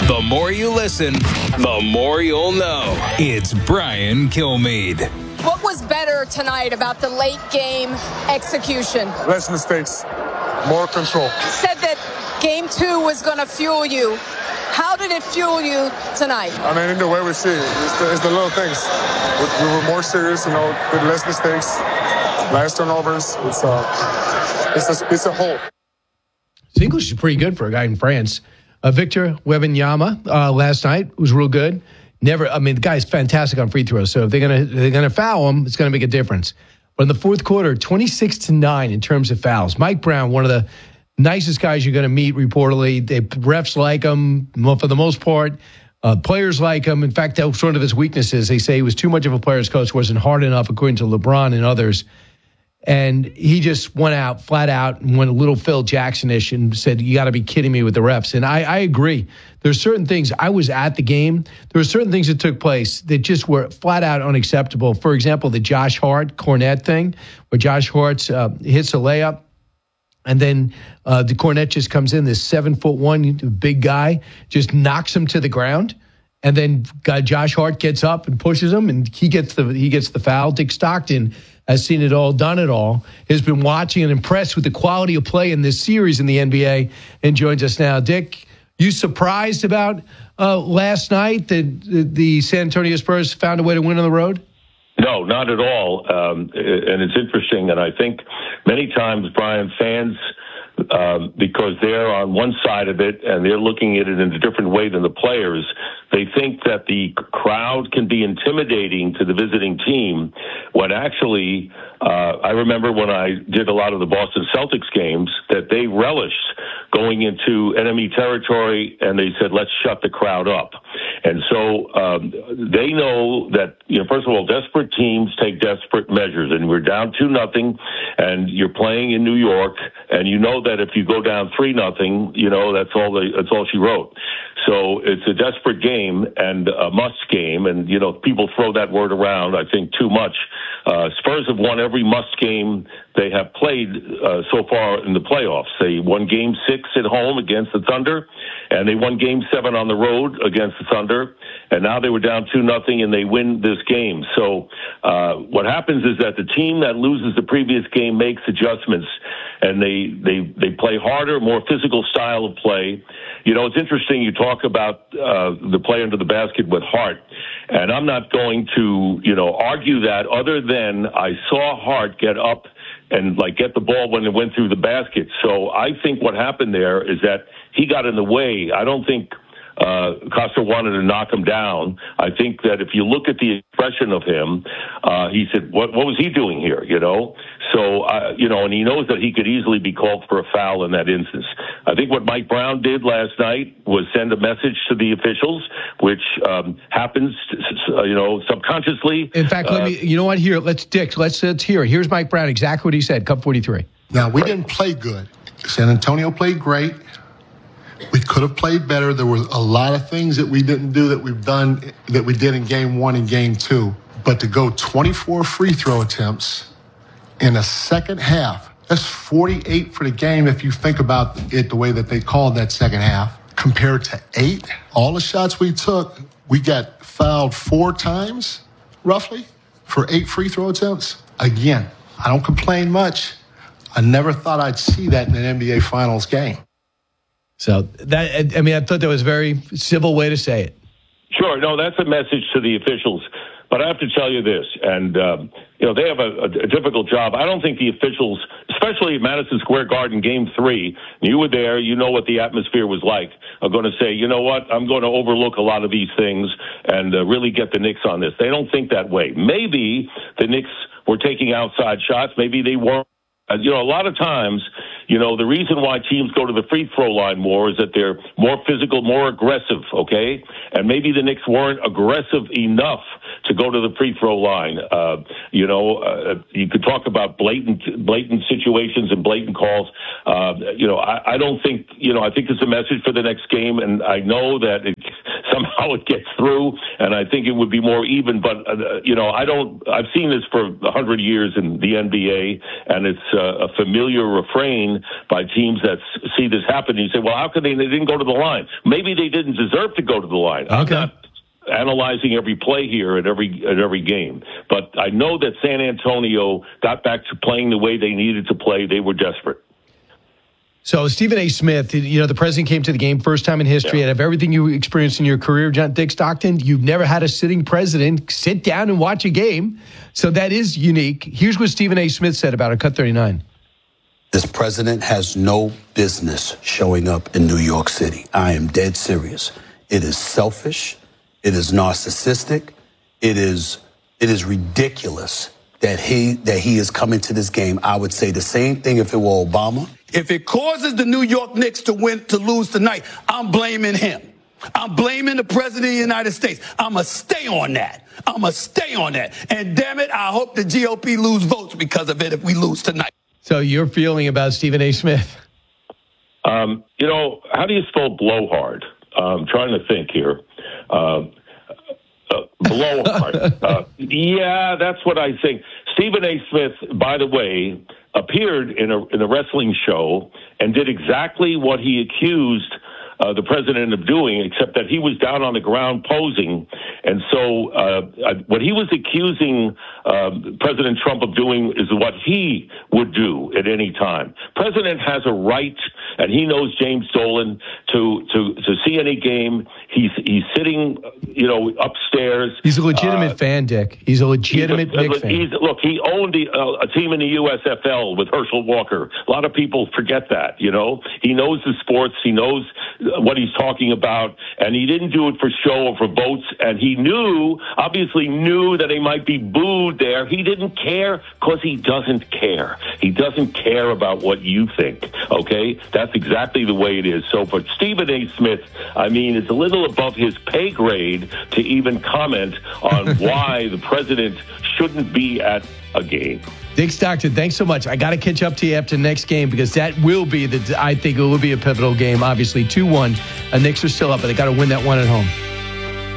The more you listen, the more you'll know. It's Brian Kilmeade. What was better tonight about the late game execution? Less mistakes, more control. Said that game 2 was going to fuel you. How did it fuel you tonight? I mean, in the way we see it, it's the little things. We were more serious, with less mistakes, less turnovers. It's a whole. His English is pretty good for a guy in France. Victor Wembanyama last night was real good. The guy's fantastic on free throws. So if they're gonna foul him, it's gonna make a difference. But in the fourth quarter, 26-9 in terms of fouls. Mike Brown, one of the nicest guys you're gonna meet. Reportedly, refs like him for the most part. Players like him. In fact, that was one of his weaknesses. They say he was too much of a player's coach, wasn't hard enough, according to LeBron and others. And he just went out flat out and went a little Phil Jackson-ish and said, you got to be kidding me with the refs. And I agree. There's certain things. I was at the game. There were certain things that took place that just were flat out unacceptable. For example, the Josh Hart-Cornette thing, where Josh Hart hits a layup. And then the Cornette just comes in, this 7'1" big guy, just knocks him to the ground. And then Josh Hart gets up and pushes him, and he gets the foul. Dick Stockton has seen it all, done it all, has been watching and impressed with the quality of play in this series in the NBA, and joins us now. Dick, you surprised about last night that the San Antonio Spurs found a way to win on the road? No, not at all. And it's interesting, and I think many times, Brian, fans, because they're on one side of it and they're looking at it in a different way than the players, they think that the crowd can be intimidating to the visiting team, when actually, I remember when I did a lot of the Boston Celtics games, that they relished going into enemy territory, and they said, let's shut the crowd up. And so they know that, first of all, desperate teams take desperate measures, and we're down 2-0, and you're playing in New York, and you know that if you go down 3-0, that's all she wrote. So it's a desperate game and a must game, and people throw that word around, I think, too much. Spurs have won every must game they have played so far in the playoffs. They won Game 6 at home against the Thunder, and they won Game 7 on the road against the Thunder, and now they were down 2-0 and they win this game. So what happens is that the team that loses the previous game makes adjustments, and they play harder, more physical style of play. It's interesting you talk about the play under the basket with Hart, and I'm not going to, argue that, other than I saw Hart get up and get the ball when it went through the basket. So I think what happened there is that he got in the way. I don't think Costa wanted to knock him down. I think that if you look at the expression of him, he said, what was he doing here, So, and he knows that he could easily be called for a foul in that instance. I think what Mike Brown did last night was send a message to the officials, which happens, subconsciously. In fact, let me, here, let's hear it. Here's Mike Brown, exactly what he said, Cup 43. Now, we didn't play good. San Antonio played great. We could have played better. There were a lot of things that we didn't do that we did in Game 1 and Game 2. But to go 24 free throw attempts in a second half, that's 48 for the game if you think about it the way that they called that second half, compared to 8. All the shots we took, we got fouled 4 times, roughly, for 8 free throw attempts. Again, I don't complain much. I never thought I'd see that in an NBA Finals game. So I thought that was a very civil way to say it. Sure. No, that's a message to the officials. But I have to tell you this, and, they have a difficult job. I don't think the officials, especially at Madison Square Garden Game 3, you were there, you know what the atmosphere was like, are going to say, you know what, I'm going to overlook a lot of these things and really get the Knicks on this. They don't think that way. Maybe the Knicks were taking outside shots. Maybe they weren't. A lot of times, the reason why teams go to the free throw line more is that they're more physical, more aggressive, okay? And maybe the Knicks weren't aggressive enough to go to the free throw line. You could talk about blatant situations and blatant calls. I don't think, I think it's a message for the next game, and I know that it somehow it gets through, and I think it would be more even. But I've seen this for 100 years in the NBA, and it's a familiar refrain by teams that see this happen. You say, well, how could they didn't go to the line? Maybe they didn't deserve to go to the line. Okay. I'm not analyzing every play here at every game, but I know that San Antonio got back to playing the way they needed to play. They were desperate. So Stephen A. Smith, the president came to the game first time in history. Out of everything you experienced in your career, Dick Stockton, you've never had a sitting president sit down and watch a game. So that is unique. Here's what Stephen A. Smith said about it, Cut 39. This president has no business showing up in New York City. I am dead serious. It is selfish. It is narcissistic. It is ridiculous that he is coming to this game. I would say the same thing if it were Obama. If it causes the New York Knicks to lose tonight, I'm blaming him. I'm blaming the president of the United States. I'm going to stay on that. And damn it, I hope the GOP lose votes because of it if we lose tonight. So your feeling about Stephen A. Smith? How do you spell blowhard? I'm trying to think here. Blowhard. Yeah, that's what I think. Stephen A. Smith, by the way, appeared in a wrestling show and did exactly what he accused the president of doing, except that he was down on the ground posing. And so what he was accusing President Trump of doing is what he would do at any time. President has a right, and he knows James Dolan, to see any game. He's sitting, upstairs. He's a legitimate fan, Dick. He's a legitimate Knicks fan. Look, he owned a team in the USFL with Herschel Walker. A lot of people forget that, He knows the sports. He knows what he's talking about, and he didn't do it for show or for votes, and he obviously knew that he might be booed there. He didn't care because he doesn't care. He doesn't care about what you think, okay? That's exactly the way it is. So for Stephen A. Smith, it's a little above his pay grade to even comment on why the president shouldn't be at a game. Dick Stockton, thanks so much. I got to catch up to you after the next game because that will be I think it will be a pivotal game. Obviously, 2-1. The Knicks are still up, but they got to win that one at home.